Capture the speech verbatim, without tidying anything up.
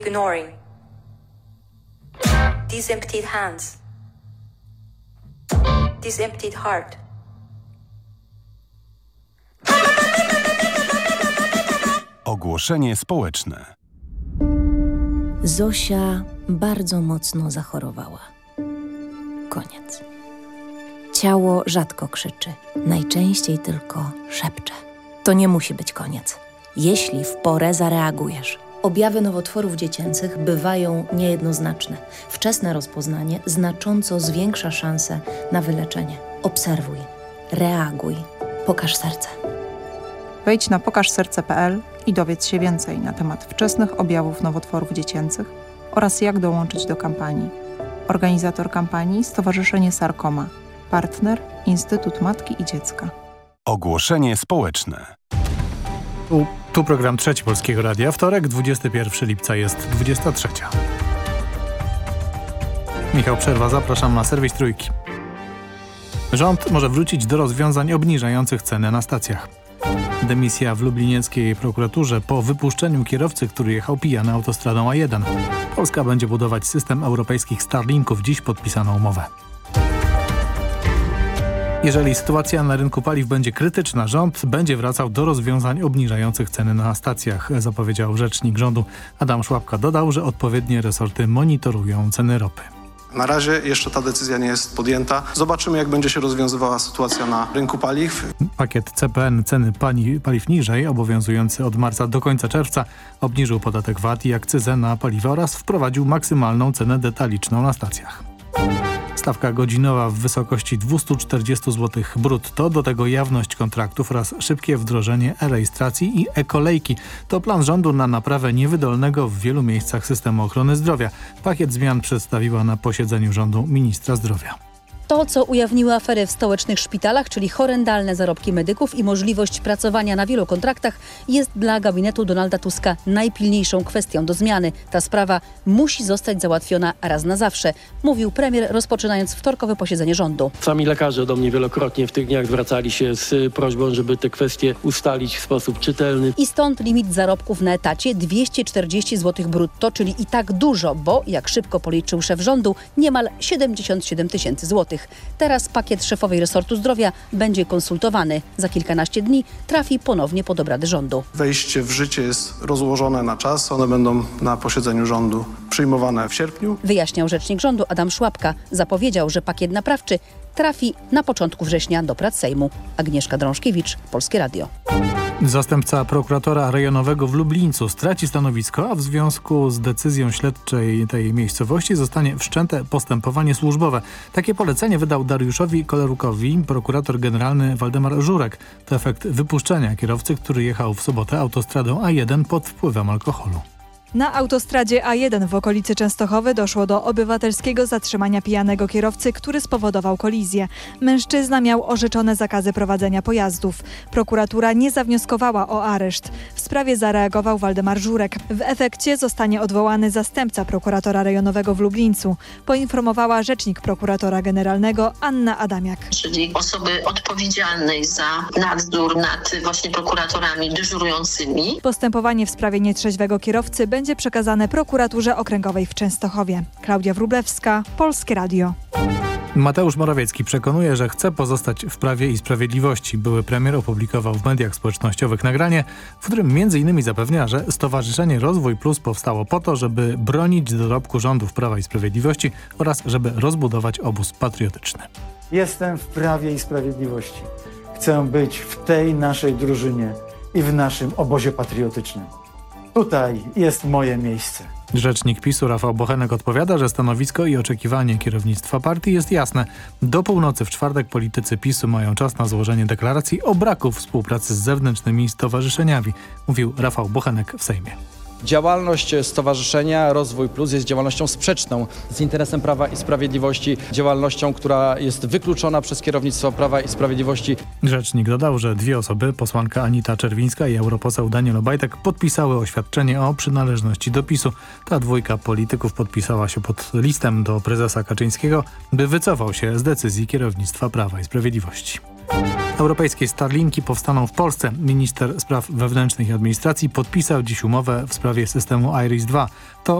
ignoring. These emptied hands. This emptied heart. Ogłoszenie społeczne. Zosia bardzo mocno zachorowała. Koniec. Ciało rzadko krzyczy, najczęściej tylko szepcze. To nie musi być koniec, jeśli w porę zareagujesz. Objawy nowotworów dziecięcych bywają niejednoznaczne. Wczesne rozpoznanie znacząco zwiększa szanse na wyleczenie. Obserwuj, reaguj, pokaż serce. Wejdź na pokaż serce kropka p l i dowiedz się więcej na temat wczesnych objawów nowotworów dziecięcych oraz jak dołączyć do kampanii. Organizator kampanii Stowarzyszenie Sarkoma. Partner Instytut Matki i Dziecka. Ogłoszenie społeczne. Tu, tu program Trzeci Polskiego Radia. Wtorek, dwudziestego pierwszego lipca jest dwudziesta trzecia. Michał Przerwa, zapraszam na serwis Trójki. Rząd może wrócić do rozwiązań obniżających ceny na stacjach. Dymisja w lublinieckiej prokuraturze po wypuszczeniu kierowcy, który jechał pijany autostradą A jeden. Polska będzie budować system europejskich Starlinków. Dziś podpisano umowę. Jeżeli sytuacja na rynku paliw będzie krytyczna, rząd będzie wracał do rozwiązań obniżających ceny na stacjach, zapowiedział rzecznik rządu. Adam Szłapka dodał, że odpowiednie resorty monitorują ceny ropy. Na razie jeszcze ta decyzja nie jest podjęta. Zobaczymy, jak będzie się rozwiązywała sytuacja na rynku paliw. Pakiet C P N ceny pani, paliw niżej, obowiązujący od marca do końca czerwca, obniżył podatek V A T i akcyzę na paliwa oraz wprowadził maksymalną cenę detaliczną na stacjach. Stawka godzinowa w wysokości dwieście czterdzieści złotych brutto, do tego jawność kontraktów oraz szybkie wdrożenie e-rejestracji i e-kolejki. To plan rządu na naprawę niewydolnego w wielu miejscach systemu ochrony zdrowia. Pakiet zmian przedstawiła na posiedzeniu rządu ministra zdrowia. To, co ujawniły afery w stołecznych szpitalach, czyli horrendalne zarobki medyków i możliwość pracowania na wielu kontraktach, jest dla gabinetu Donalda Tuska najpilniejszą kwestią do zmiany. Ta sprawa musi zostać załatwiona raz na zawsze, mówił premier, rozpoczynając wtorkowe posiedzenie rządu. Sami lekarze do mnie wielokrotnie w tych dniach zwracali się z prośbą, żeby te kwestie ustalić w sposób czytelny. I stąd limit zarobków na etacie dwieście czterdzieści złotych brutto, czyli i tak dużo, bo, jak szybko policzył szef rządu, niemal siedemdziesiąt siedem tysięcy złotych. Teraz pakiet szefowej resortu zdrowia będzie konsultowany. Za kilkanaście dni trafi ponownie pod obrady rządu. Wejście w życie jest rozłożone na czas. One będą na posiedzeniu rządu przyjmowane w sierpniu. Wyjaśniał rzecznik rządu Adam Szłapka. Zapowiedział, że pakiet naprawczy trafi na początku września do prac Sejmu. Agnieszka Drążkiewicz, Polskie Radio. Zastępca prokuratora rejonowego w Lublińcu straci stanowisko, a w związku z decyzją śledczej tej miejscowości zostanie wszczęte postępowanie służbowe. Takie polecenie wydał Dariuszowi Kolerukowi prokurator generalny Waldemar Żurek. To efekt wypuszczenia kierowcy, który jechał w sobotę autostradą A jeden pod wpływem alkoholu. Na autostradzie A jeden w okolicy Częstochowy doszło do obywatelskiego zatrzymania pijanego kierowcy, który spowodował kolizję. Mężczyzna miał orzeczone zakazy prowadzenia pojazdów. Prokuratura nie zawnioskowała o areszt. W sprawie zareagował Waldemar Żurek. W efekcie zostanie odwołany zastępca prokuratora rejonowego w Lublińcu, poinformowała rzecznik prokuratora generalnego Anna Adamiak. Czyli osoby odpowiedzialnej za nadzór nad właśnie prokuratorami dyżurującymi. Postępowanie w sprawie nietrzeźwego kierowcy będzie będzie przekazane prokuraturze okręgowej w Częstochowie. Klaudia Wróblewska, Polskie Radio. Mateusz Morawiecki przekonuje, że chce pozostać w Prawie i Sprawiedliwości. Były premier opublikował w mediach społecznościowych nagranie, w którym między innymi zapewnia, że Stowarzyszenie Rozwój Plus powstało po to, żeby bronić dorobku rządów Prawa i Sprawiedliwości oraz żeby rozbudować obóz patriotyczny. Jestem w Prawie i Sprawiedliwości. Chcę być w tej naszej drużynie i w naszym obozie patriotycznym. Tutaj jest moje miejsce. Rzecznik PiSu Rafał Bochenek odpowiada, że stanowisko i oczekiwanie kierownictwa partii jest jasne. Do północy w czwartek politycy PiSu mają czas na złożenie deklaracji o braku współpracy z zewnętrznymi stowarzyszeniami, mówił Rafał Bochenek w Sejmie. Działalność Stowarzyszenia Rozwój Plus jest działalnością sprzeczną z interesem Prawa i Sprawiedliwości, działalnością, która jest wykluczona przez kierownictwo Prawa i Sprawiedliwości. Rzecznik dodał, że dwie osoby, posłanka Anita Czerwińska i europoseł Daniel Obajtek, podpisały oświadczenie o przynależności do PiSu. Ta dwójka polityków podpisała się pod listem do prezesa Kaczyńskiego, by wycofał się z decyzji kierownictwa Prawa i Sprawiedliwości. Europejskie Starlinki powstaną w Polsce. Minister Spraw Wewnętrznych i Administracji podpisał dziś umowę w sprawie systemu Iris dwa. To